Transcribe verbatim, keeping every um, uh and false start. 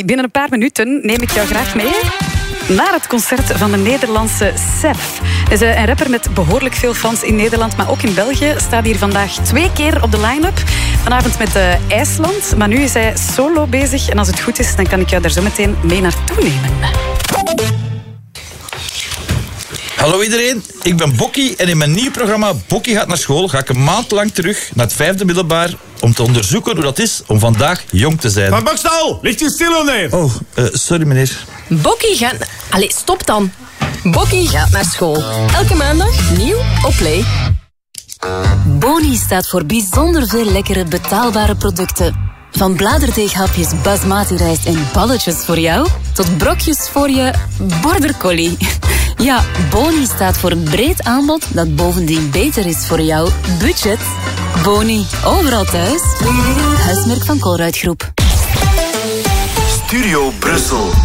Bobby, binnen een paar minuten neem ik jou graag mee naar het concert van de Nederlandse Sef. Hij is een rapper met behoorlijk veel fans in Nederland, maar ook in België. Staat hier vandaag twee keer op de line-up. Vanavond met uh, IJsland, maar nu is hij solo bezig. En als het goed is, dan kan ik jou daar zo meteen mee naartoe nemen. Hallo iedereen, ik ben Bokkie en in mijn nieuw programma Bokkie gaat naar school ga ik een maand lang terug naar het vijfde middelbaar om te onderzoeken hoe dat is om vandaag jong te zijn. Van Bokstal, ligt je stil neer? Oh, uh, sorry meneer. Bokkie gaat... Allee, stop dan. Bokkie gaat naar school. Elke maandag nieuw op Play. Boni staat voor bijzonder veel lekkere betaalbare producten. Van bladerdeeghapjes basmati rijst en balletjes voor jou, tot brokjes voor je border collie. Ja, Boni staat voor een breed aanbod dat bovendien beter is voor jouw budget. Boni, overal thuis. Huismerk van Colruyt Groep. Studio Brussel.